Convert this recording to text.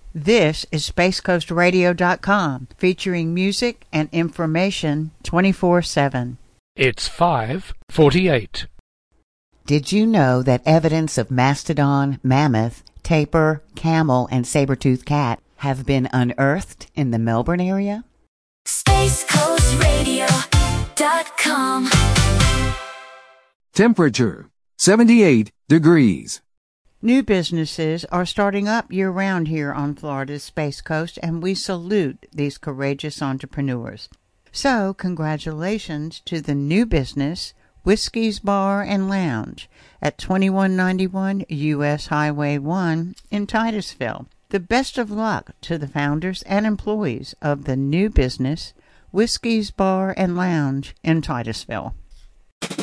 This is SpaceCoastRadio.com, featuring music and information 24/7. It's 5:48. Did you know that evidence of mastodon, mammoth, tapir, camel, and saber-toothed cat have been unearthed in the Melbourne area? SpaceCoastRadio.com. Temperature 78 degrees. New businesses are starting up year-round here on Florida's Space Coast, and we salute these courageous entrepreneurs. So, congratulations to the new business, Whiskey's Bar and Lounge, at 2191 U.S. Highway 1 in Titusville. The best of luck to the founders and employees of the new business, Whiskey's Bar and Lounge in Titusville.